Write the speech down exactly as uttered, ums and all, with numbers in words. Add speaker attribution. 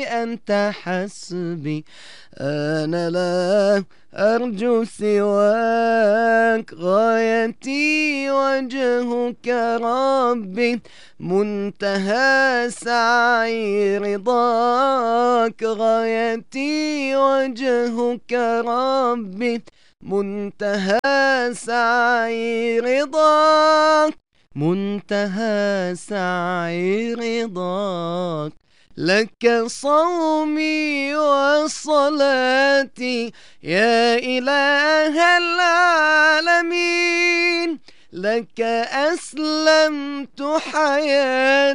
Speaker 1: أنت حسبي، أنا لا أرجو سواك، غايتي وجهك ربي، منتهى سعي رضاك، غايتي وجهك ربي، منتهى سعي رضاك، منتهى سعي رضاك. لك صومي وصلاتي يا إله العالمين، لك أسلمت حياتي.